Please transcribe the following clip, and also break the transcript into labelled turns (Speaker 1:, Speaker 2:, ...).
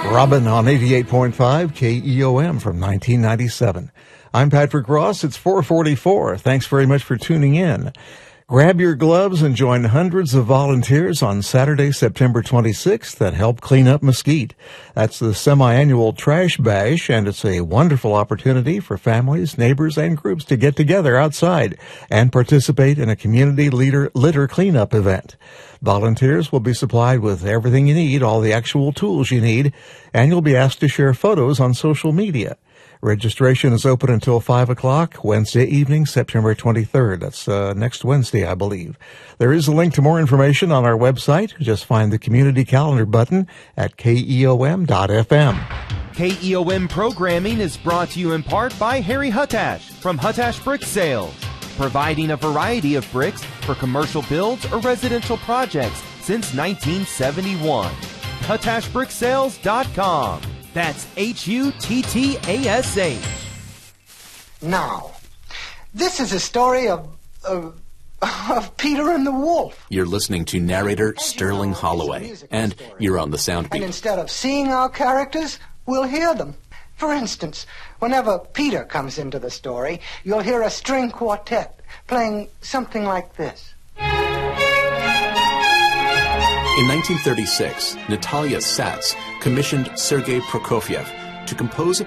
Speaker 1: Robin on 88.5 KEOM from 1997. I'm Patrick Ross. It's 4:44. Thanks very much for tuning in. Grab your gloves and join hundreds of volunteers on Saturday, September 26th that help clean up Mesquite. That's the semi-annual Trash Bash, and it's a wonderful opportunity for families, neighbors, and groups to get together outside and participate in a community litter cleanup event. Volunteers will be supplied with everything you need, all the actual tools you need, and you'll be asked to share photos on social media. Registration is open until 5 o'clock Wednesday evening, September 23rd. That's next Wednesday, I believe. There is a link to more information on our website. Just find the community calendar button at keom.fm.
Speaker 2: KEOM programming is brought to you in part by Harry Huttash from Huttash Brick Sales, providing a variety of bricks for commercial builds or residential projects since 1971. HuttashBrickSales.com. That's HUTTASH.
Speaker 3: Now, this is a story of Peter and the Wolf.
Speaker 4: You're listening to narrator Sterling Holloway, and you're on the Soundbeat.
Speaker 3: And instead of seeing our characters, we'll hear them. For instance, whenever Peter comes into the story, you'll hear a string quartet playing something like this.
Speaker 4: In 1936, Natalia Satz commissioned Sergei Prokofiev to compose a